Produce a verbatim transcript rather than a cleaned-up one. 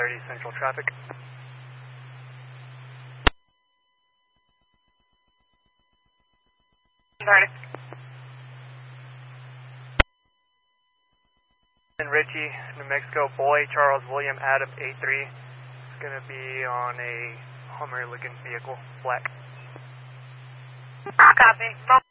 thirty Central traffic. thirty. In Ritchie, New Mexico, boy, Charles William Adam eight three. It's going to be on a Hummer looking vehicle, black. Copy.